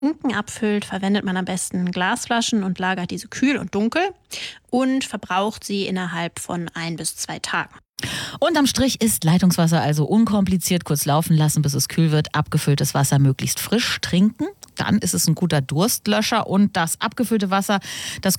Trinken abfüllt, verwendet man am besten Glasflaschen und lagert diese kühl und dunkel und verbraucht sie innerhalb von 1 bis 2 Tagen. Unterm Strich ist Leitungswasser also unkompliziert, kurz laufen lassen, bis es kühl wird, abgefülltes Wasser möglichst frisch trinken. Dann ist es ein guter Durstlöscher und das abgefüllte Wasser, das